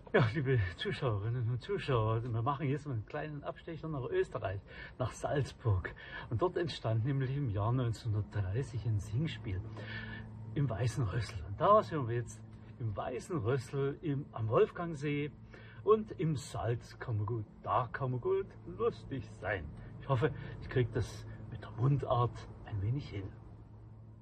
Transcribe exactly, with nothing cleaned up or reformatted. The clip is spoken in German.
Ja, liebe Zuschauerinnen und Zuschauer, wir machen jetzt mal einen kleinen Abstecher nach Österreich, nach Salzburg. Und dort entstand nämlich im Jahr neunzehnhundertdreißig ein Singspiel im Weißen Rössl. Und da sind wir jetzt im Weißen Rössl im, am Wolfgangsee und im Salz kann man gut, da kann man gut lustig sein. Ich hoffe, ich kriege das mit der Mundart ein wenig hin.